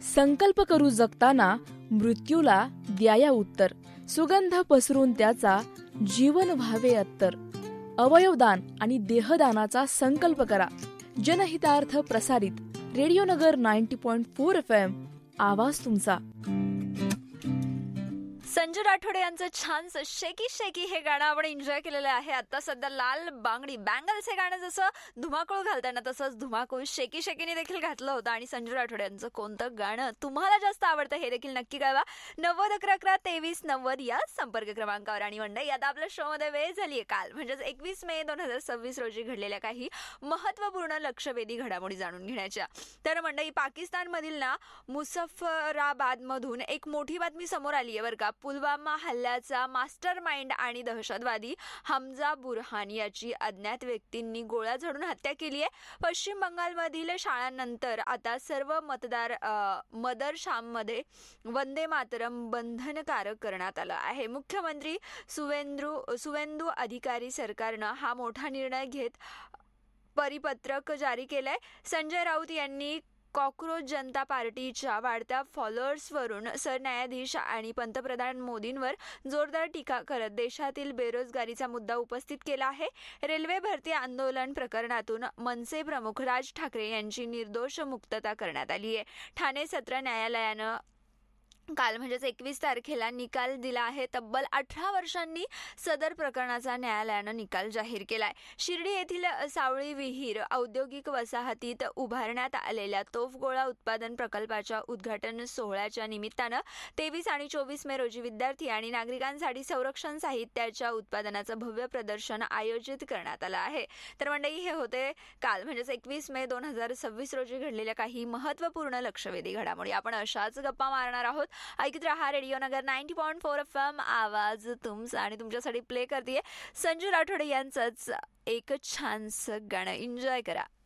संकल्प करू जगताना मृत्यूला द्याया उत्तर, सुगंध पसरून त्याचा जीवन व्हावे अत्तर. अवयवदान आणि देहदानाचा संकल्प करा. जनहितार्थ प्रसारित रेडिओ नगर 90.4 FM. आवाज तुमचा. संजू राठोडे यांचं छानसं शेकी शेकी हे गाणं आपण एन्जॉय केलेलं आहे. आता सध्या लाल बांगडी बँगल्स हे गाणं जसं धुमाकूळ घालताना तसंच धुमाकूळ शेकी शेकीने देखील घातलं होतं. आणि संजू राठोडे यांचं कोणतं गाणं तुम्हाला जास्त आवडतं हे देखील नक्की कळवा. 9011112390 या संपर्क क्रमांकावर. आणि मंडळी, आता आपल्या शो मध्ये वेळ झाली आहे काल म्हणजेच 21 मे 2026 रोजी घडलेल्या काही महत्वपूर्ण लक्षवेधी घडामोडी जाणून घेण्याच्या. तर मंडळी, पाकिस्तानमधील ना मुझफ्फराबाद मधून एक मोठी बातमी समोर आली आहे बरं का. पुलवामा हल्ल्याचा मास्टर माइंड आणि दहशतवादी हमजा बुरहान याची अज्ञात व्यक्तींनी गोळ्या झाडून हत्या केली आहे. पश्चिम बंगालमधील शाळांनंतर आता सर्व मदरशांमध्ये वंदे मातरम बंधनकारक करण्यात आलं आहे. मुख्यमंत्री सुवेंदू अधिकारी सरकारनं हा मोठा निर्णय घेत परिपत्रक जारी केलंय. संजय राऊत यांनी कॉक्रोच जनता पार्टीच्या वाढत्या फॉलोअर्सवरून सरन्यायाधीश आणि पंतप्रधान मोदींवर जोरदार टीका करत देशातील बेरोजगारीचा मुद्दा उपस्थित केला आहे. रेल्वे भरती आंदोलन प्रकरणातून मनसे प्रमुख राज ठाकरे यांची निर्दोष मुक्तता करण्यात आली आहे. ठाणे सत्र न्यायालयानं काल म्हणजेच 21 तारखेला निकाल दिला आहे. तब्बल 18 वर्षांनी सदर प्रकरणाचा न्यायालयानं निकाल जाहीर केलाय. शिर्डी येथील सावळी विहीर औद्योगिक वसाहतीत उभारण्यात आलेल्या तोफगोळा उत्पादन प्रकल्पाच्या उद्घाटन सोहळ्याच्या निमित्तानं 23 आणि 24 मे रोजी विद्यार्थी आणि नागरिकांसाठी संरक्षण साहित्याच्या उत्पादनाचं भव्य प्रदर्शन आयोजित करण्यात आलं आहे. तर मंडळी, हे होते काल म्हणजेच 21 मे 2026 रोजी घडलेल्या काही महत्वपूर्ण लक्षवेधी घडामोडी. आपण अशाच गप्पा मारणार आहोत. ऐकत रहा रेडिओ नगर 90.4 FM. आवाज तुमचा. आणि तुमच्यासाठी प्ले करतेय संजू राठोडे यांचंच एक छानसं गाणं. एन्जॉय करा.